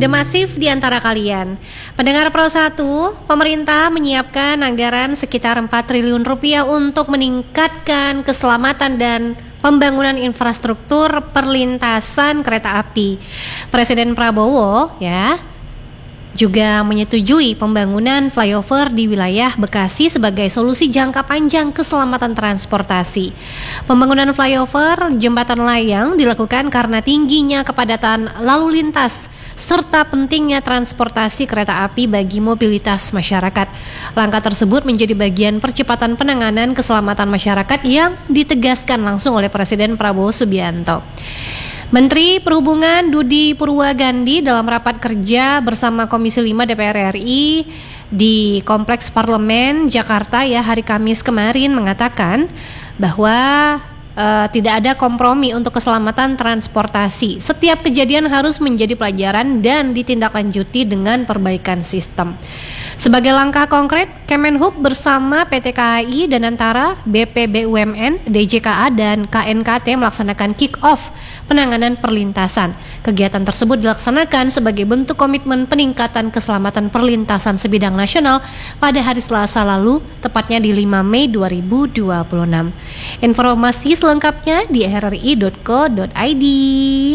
Demasif di antara kalian. Pendengar Pro 1, pemerintah menyiapkan anggaran sekitar 4 triliun rupiah untuk meningkatkan keselamatan dan pembangunan infrastruktur perlintasan kereta api. Presiden Prabowo juga menyetujui pembangunan flyover di wilayah Bekasi sebagai solusi jangka panjang keselamatan transportasi. Pembangunan flyover jembatan layang dilakukan karena tingginya kepadatan lalu lintas serta pentingnya transportasi kereta api bagi mobilitas masyarakat. Langkah tersebut menjadi bagian percepatan penanganan keselamatan masyarakat yang ditegaskan langsung oleh Presiden Prabowo Subianto. Menteri Perhubungan Budi Purwagandi dalam rapat kerja bersama Komisi 5 DPR RI di Kompleks Parlemen Jakarta hari Kamis kemarin mengatakan bahwa tidak ada kompromi untuk keselamatan transportasi. Setiap kejadian harus menjadi pelajaran dan ditindaklanjuti dengan perbaikan sistem. Sebagai langkah konkret, Kemenhub bersama PT KAI dan antara BPBUMN, DJKA dan KNKT melaksanakan kick-off penanganan perlintasan. Kegiatan tersebut dilaksanakan sebagai bentuk komitmen peningkatan keselamatan perlintasan sebidang nasional pada hari Selasa lalu, tepatnya di 5 Mei 2026. Informasi selengkapnya di rri.co.id.